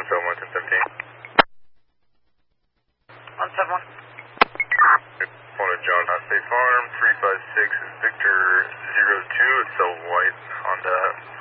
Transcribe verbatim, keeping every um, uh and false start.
seven one, ten seventeen. one seven one. Phone to John State Farm, three five six is Victor zero two. It's a white Honda